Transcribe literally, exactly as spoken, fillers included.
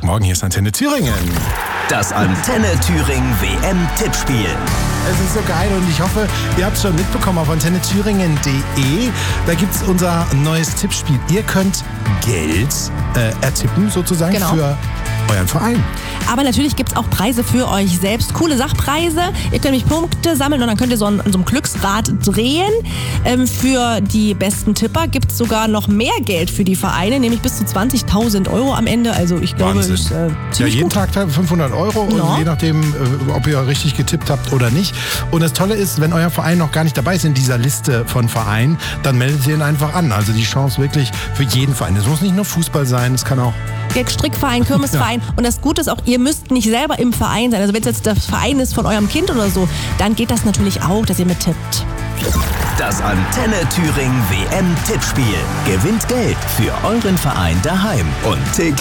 Sonntagmorgen, hier ist Antenne Thüringen. Das Antenne Thüringen W M-Tippspiel. Es ist so geil und ich hoffe, ihr habt es schon mitbekommen auf antenne thüringen punkt de. Da gibt es unser neues Tippspiel. Ihr könnt Geld äh, ertippen sozusagen Genau. für euren Verein. Aber natürlich gibt es auch Preise für euch selbst. Coole Sachpreise. Ihr könnt nämlich Punkte sammeln und dann könnt ihr so an, an so einem Glücksrad drehen. Ähm, für die besten Tipper gibt es sogar noch mehr Geld für die Vereine, nämlich bis zu zwanzigtausend Euro am Ende. Also ich glaube, Wahnsinn. ist äh, Ja, ziemlich jeden gut. Tag fünfhundert Euro, Ja. und je nachdem, äh, ob ihr richtig getippt habt oder nicht. Und das Tolle ist, wenn euer Verein noch gar nicht dabei ist in dieser Liste von Vereinen, dann meldet ihr ihn einfach an. Also die Chance wirklich für jeden Verein. Es muss nicht nur Fußball sein, es kann auch... Strickverein, Kirmesverein. Und das Gute ist auch, ihr müsst nicht selber im Verein sein. Also wenn es jetzt der Verein ist von eurem Kind oder so, dann geht das natürlich auch, dass ihr mittippt. Das Antenne Thüringen W M-Tippspiel. Gewinnt Geld für euren Verein daheim und täglich